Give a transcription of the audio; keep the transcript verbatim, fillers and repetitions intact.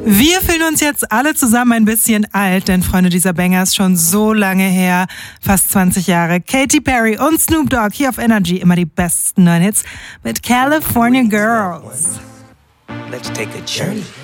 Wir fühlen uns jetzt alle zusammen ein bisschen alt, denn Freunde, dieser Banger ist schon so lange her, fast zwanzig Jahre. Katy Perry und Snoop Dogg hier auf Energy, immer die besten neuen Hits mit California Girls. Let's take a journey.